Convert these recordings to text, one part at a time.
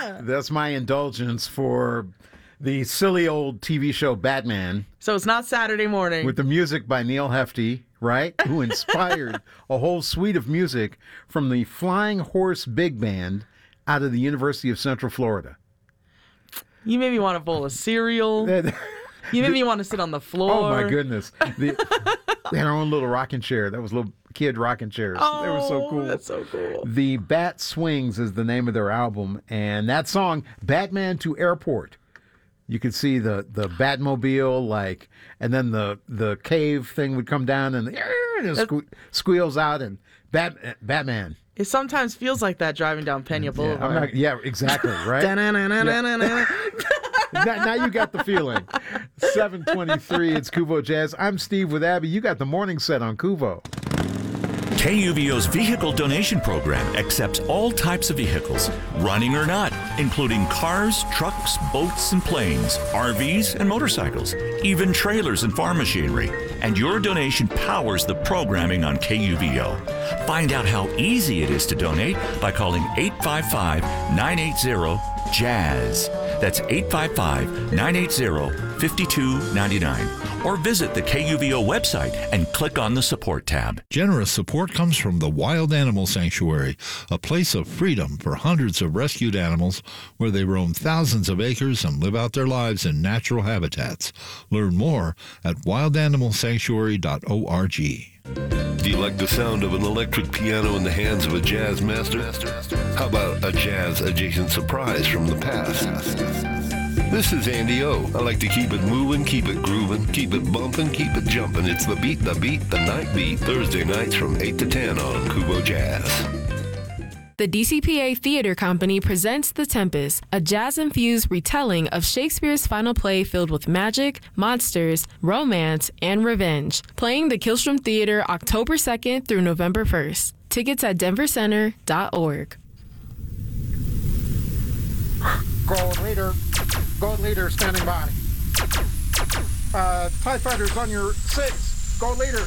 That's my indulgence for the silly old TV show Batman. So it's not Saturday morning. With the music by Neil Hefti, right? Who inspired a whole suite of music from the Flying Horse Big Band out of the University of Central Florida. You made me want a bowl of cereal. You made me want to sit on the floor. Oh, my goodness. We had our own little rocking chair. That was little kid rocking chairs. Oh, they were so cool. That's so cool. The Bat Swings is the name of their album. And that song, Batman to Airport. You could see the Batmobile, and then the cave thing would come down and it squeals out and Batman. It sometimes feels like that driving down Pena Boulevard. Yeah, exactly, right? Now you got the feeling. 7:23, it's Kuvo Jazz. I'm Steve with Abby. You got the morning set on Kuvo. KUVO's vehicle donation program accepts all types of vehicles, running or not, including cars, trucks, boats, and planes, RVs, and motorcycles, even trailers and farm machinery. And your donation powers the programming on KUVO. Find out how easy it is to donate by calling 855-980-JAZZ. That's 855-980-5299. Or visit the KUVO website and click on the support tab. Generous support comes from the Wild Animal Sanctuary, a place of freedom for hundreds of rescued animals where they roam thousands of acres and live out their lives in natural habitats. Learn more at wildanimalsanctuary.org. Do you like the sound of an electric piano in the hands of a jazz master? How about a jazz-adjacent surprise from the past? This is Andy O. I like to keep it moving, keep it grooving, keep it bumping, keep it jumping. It's the night beat, Thursday nights from 8 to 10 on Kuvo Jazz. The DCPA Theater Company presents The Tempest, a jazz-infused retelling of Shakespeare's final play filled with magic, monsters, romance, and revenge. Playing the Killstrom Theater October 2nd through November 1st. Tickets at denvercenter.org. Gold leader standing by. TIE fighters on your 6. Gold leader.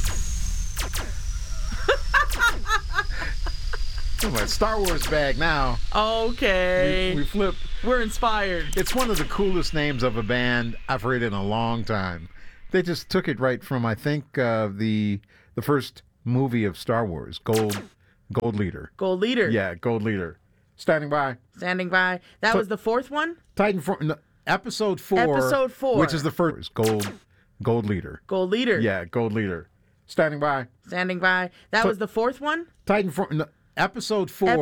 Oh, my Star Wars bag now. Okay. We flipped. We're inspired. It's one of the coolest names of a band I've heard in a long time. They just took it right from, I think, the first movie of Star Wars, Gold Leader. Gold leader. Yeah, Gold Leader. Standing by. Standing by. That was the fourth one? Episode 4. Episode 4. Which is the first. Gold Leader. Gold leader. Yeah, Gold Leader. Standing by. Standing by. That was the fourth one? Episode 4.